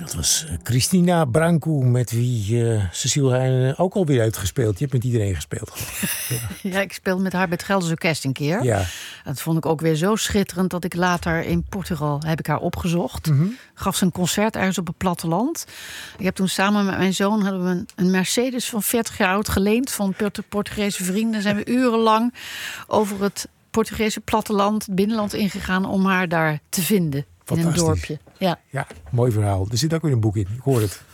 Dat was Christina Branco, met wie Cecile Heijnen ook alweer uitgespeeld. Je hebt met iedereen gespeeld. Ja, ik speelde met haar bij het Gelderse Orkest een keer. Ja. Dat vond ik ook weer zo schitterend dat ik later in Portugal heb ik haar opgezocht. Mm-hmm. Gaf ze een concert ergens op het platteland. Ik heb toen samen met mijn zoon hadden we een Mercedes van 40 jaar oud geleend van Portugese vrienden. Zijn we urenlang over het Portugese platteland, het binnenland ingegaan om haar daar te vinden. In een dorpje. Ja, mooi verhaal. Er zit ook weer een boek in. Ik hoor het.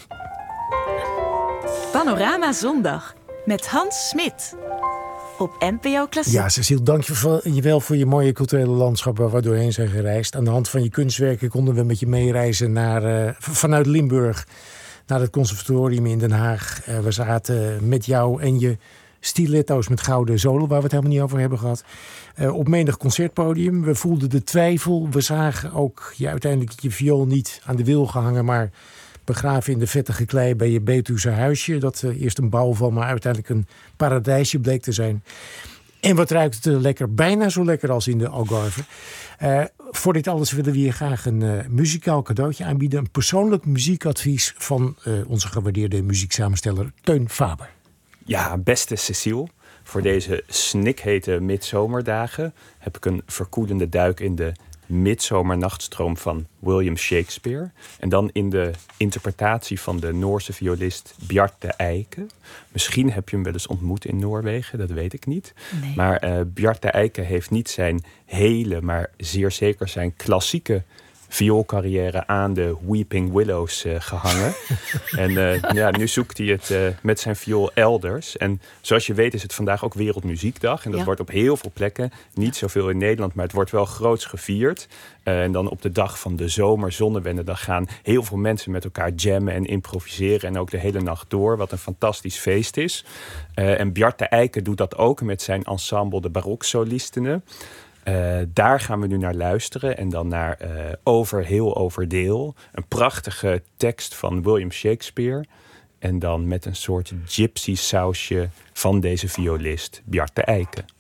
Panorama Zondag met Hans Smit op NPO Klassiek. Ja, Cecile, dank je wel voor je mooie culturele landschap waar we doorheen zijn gereisd. Aan de hand van je kunstwerken konden we met je meereizen vanuit Limburg naar het conservatorium in Den Haag. We zaten met jou en je stiletto's met gouden zolen, waar we het helemaal niet over hebben gehad, op menig concertpodium. We voelden de twijfel. We zagen ook uiteindelijk je viool niet aan de wil gehangen, maar begraven in de vettige klei bij je Betuwse huisje. Dat eerst een bouwval, maar uiteindelijk een paradijsje bleek te zijn. En wat ruikt het lekker? Bijna zo lekker als in de Algarve. Voor dit alles willen we je graag een muzikaal cadeautje aanbieden. Een persoonlijk muziekadvies van onze gewaardeerde muzieksamensteller Teun Faber. Ja, beste Cecile, voor deze snikhete midzomerdagen heb ik een verkoelende duik in de midzomernachtstroom van William Shakespeare. En dan in de interpretatie van de Noorse violist Bjarte Eike. Misschien heb je hem wel eens ontmoet in Noorwegen, dat weet ik niet. Nee. Maar Bjarte Eike heeft niet zijn hele, maar zeer zeker zijn klassieke vioolcarrière aan de Weeping Willows gehangen. En nu zoekt hij het met zijn viool elders. En zoals je weet is het vandaag ook Wereldmuziekdag. En dat wordt op heel veel plekken, niet zoveel in Nederland, maar het wordt wel groots gevierd. En dan op de dag van de zomerzonnewendendag gaan heel veel mensen met elkaar jammen en improviseren. En ook de hele nacht door, wat een fantastisch feest is. En Bjarte Eike doet dat ook met zijn ensemble de Baroksolistenen. Daar gaan we nu naar luisteren. En dan naar Over heel overdeel. Een prachtige tekst van William Shakespeare. En dan met een soort gypsy sausje van deze violist Bjarte Eike.